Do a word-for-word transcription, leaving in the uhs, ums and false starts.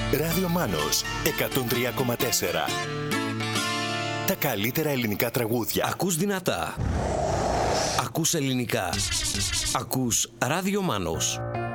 Ράδιο Μάνος εκατόν τρία κόμμα τέσσερα. Τα καλύτερα ελληνικά τραγούδια. Ακούς δυνατά. Ακούς ελληνικά. Ακούς Ράδιο Μάνος.